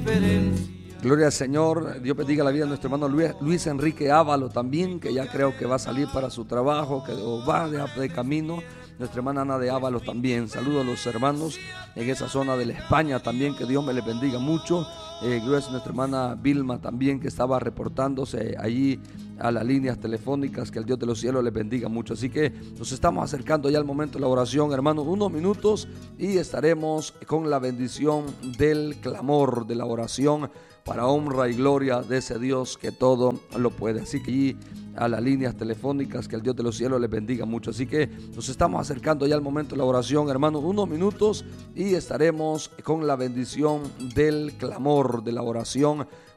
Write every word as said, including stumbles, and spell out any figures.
diferencia. Gloria al Señor. Dios bendiga la vida de nuestro hermano Luis, Luis Enrique Ávalo también, que ya creo que va a salir para su trabajo, que o va de, de camino. Nuestra hermana Ana de Ábalos también. Saludos a los hermanos en esa zona de la España también, que Dios me les bendiga mucho. Eh, gracias a nuestra hermana Vilma también, que estaba reportándose allí a las líneas telefónicas. Que el Dios de los cielos les bendiga mucho. Así que nos estamos acercando ya al momento de la oración, hermanos, unos minutos y estaremos con la bendición del clamor, de la oración, para honra y gloria de ese Dios que todo lo puede. Así que allí a las líneas telefónicas, que el Dios de los cielos les bendiga mucho. Así que nos estamos acercando ya al momento de la oración, hermanos, unos minutos y estaremos con la bendición del clamor, de la oración,